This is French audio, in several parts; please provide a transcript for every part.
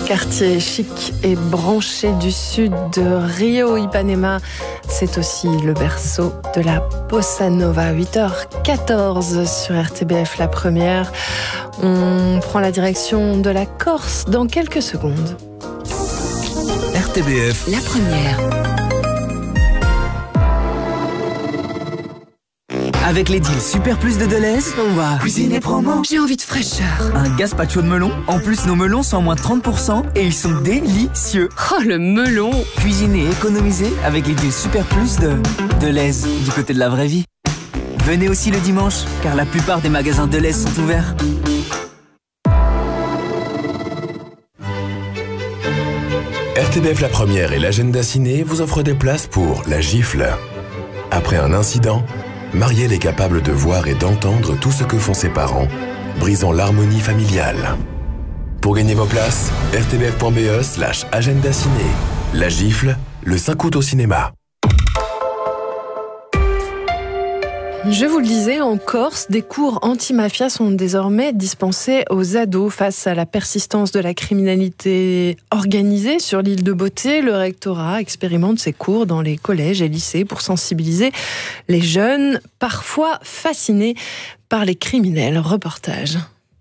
Quartier chic et branché du sud de Rio Ipanema, c'est aussi le berceau de la bossa nova. 8h14 sur RTBF La Première. On prend la direction de la Corse dans quelques secondes. RTBF La Première. Avec les deals Super Plus de Deleuze, on va cuisiner promo. J'ai envie de fraîcheur. Un gazpacho de melon. En plus, nos melons sont à moins de 30% et ils sont délicieux. Oh, le melon. Cuisiner et économiser avec les deals Super Plus de Deleuze, du côté de la vraie vie. Venez aussi le dimanche, car la plupart des magasins Deleuze sont ouverts. RTBF La Première et l'agenda ciné vous offrent des places pour La Gifle. Après un incident, Marielle est capable de voir et d'entendre tout ce que font ses parents, brisant l'harmonie familiale. Pour gagner vos places, rtbf.be/agenda ciné. La Gifle, le 5 août au cinéma. Je vous le disais, en Corse, des cours anti-mafia sont désormais dispensés aux ados face à la persistance de la criminalité organisée sur l'île de Beauté. Le rectorat expérimente ces cours dans les collèges et lycées pour sensibiliser les jeunes, parfois fascinés par les criminels. Reportage.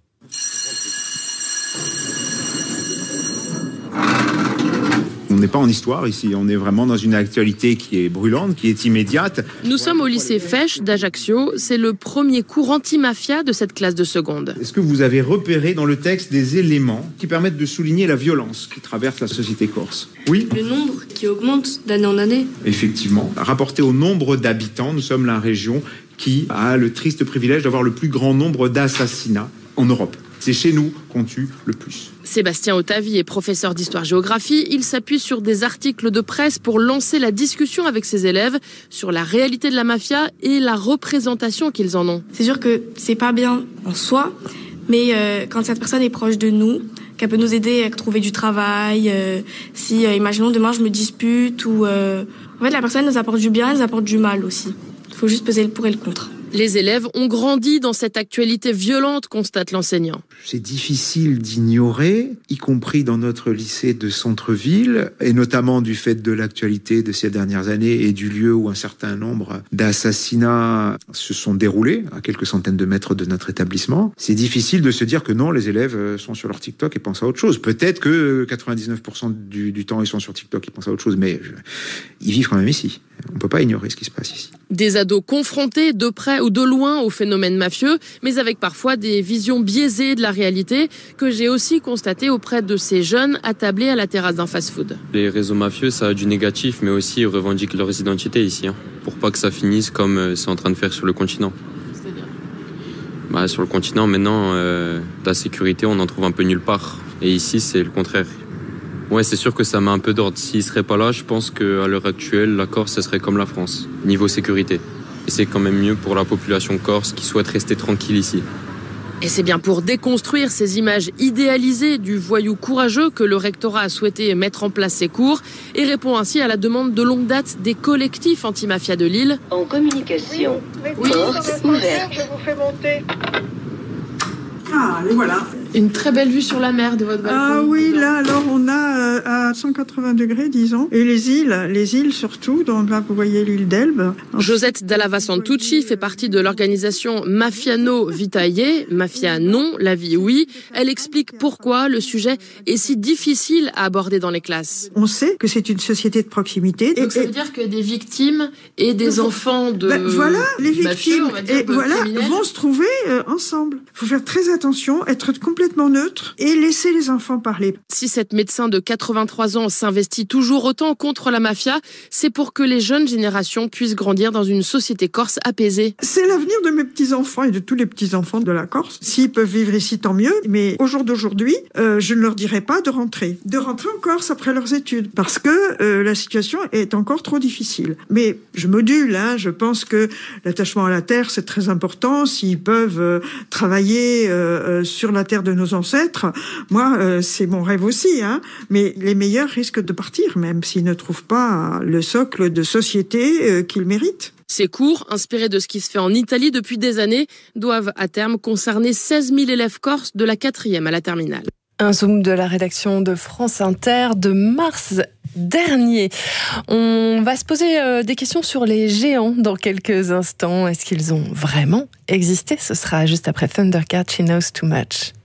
On n'est pas en histoire ici, on est vraiment dans une actualité qui est brûlante, qui est immédiate. Nous sommes au lycée Fesch d'Ajaccio, c'est le premier cours anti-mafia de cette classe de seconde. Est-ce que vous avez repéré dans le texte des éléments qui permettent de souligner la violence qui traverse la société corse? Oui. Le nombre qui augmente d'année en année. Effectivement. Rapporté au nombre d'habitants, nous sommes la région qui a le triste privilège d'avoir le plus grand nombre d'assassinats en Europe. C'est chez nous qu'on tue le plus. Sébastien Otavi est professeur d'histoire-géographie. Il s'appuie sur des articles de presse pour lancer la discussion avec ses élèves sur la réalité de la mafia et la représentation qu'ils en ont. C'est sûr que c'est pas bien en soi, mais quand cette personne est proche de nous, qu'elle peut nous aider à trouver du travail, si, imaginons, demain je me dispute, ou... En fait, la personne nous apporte du bien, elle nous apporte du mal aussi. Il faut juste peser le pour et le contre. Les élèves ont grandi dans cette actualité violente, constate l'enseignant. C'est difficile d'ignorer, y compris dans notre lycée de centre-ville, et notamment du fait de l'actualité de ces dernières années et du lieu où un certain nombre d'assassinats se sont déroulés, à quelques centaines de mètres de notre établissement. C'est difficile de se dire que non, les élèves sont sur leur TikTok et pensent à autre chose. Peut-être que 99% du temps ils sont sur TikTok et pensent à autre chose, mais ils vivent quand même ici. On ne peut pas ignorer ce qui se passe ici. Des ados confrontés de près ou de loin au phénomène mafieux, mais avec parfois des visions biaisées de la réalité que j'ai aussi constaté auprès de ces jeunes attablés à la terrasse d'un fast-food. Les réseaux mafieux, ça a du négatif, mais aussi ils revendiquent leurs identités ici, pour pas que ça finisse comme c'est en train de faire sur le continent. C'est-à-dire sur le continent, maintenant, la sécurité, on en trouve un peu nulle part. Et ici, c'est le contraire. Ouais, c'est sûr que ça met un peu d'ordre. S'ils seraient pas là, je pense qu'à l'heure actuelle, la Corse, ce serait comme la France, niveau sécurité. Et c'est quand même mieux pour la population corse qui souhaite rester tranquille ici. Et c'est bien pour déconstruire ces images idéalisées du voyou courageux que le rectorat a souhaité mettre en place ces cours et répond ainsi à la demande de longue date des collectifs anti-mafia de Lille. En communication, porte ouverte. Je vous fais monter. Ah, les voilà. Une très belle vue sur la mer de votre balcon. Ah oui, là, alors on a à 180 degrés, disons. Et les îles surtout, donc là vous voyez l'île d'Elbe. Josette Dallava Santucci fait partie de l'organisation Mafiano Vitae, Mafia non, la vie oui. Elle explique pourquoi le sujet est si difficile à aborder dans les classes. On sait que c'est une société de proximité. Donc ça veut dire que des victimes et des enfants de voilà, les victimes mafieux, vont se trouver ensemble. Il faut faire très attention, être complètement neutre et laisser les enfants parler. Si cette médecin de 83 ans s'investit toujours autant contre la mafia, c'est pour que les jeunes générations puissent grandir dans une société corse apaisée. C'est l'avenir de mes petits-enfants et de tous les petits-enfants de la Corse. S'ils peuvent vivre ici, tant mieux. Mais au jour d'aujourd'hui, je ne leur dirai pas de rentrer en Corse après leurs études. Parce que la situation est encore trop difficile. Mais je module, je pense que l'attachement à la terre, c'est très important. S'ils peuvent travailler sur la terre de nos ancêtres, moi, c'est mon rêve aussi, mais les meilleurs risquent de partir, même s'ils ne trouvent pas le socle de société qu'ils méritent. Ces cours, inspirés de ce qui se fait en Italie depuis des années, doivent à terme concerner 16 000 élèves corses de la 4e à la terminale. Un zoom de la rédaction de France Inter de mars dernier. On va se poser des questions sur les géants dans quelques instants. Est-ce qu'ils ont vraiment existé ? Ce sera juste après Thundercat, She Knows Too Much.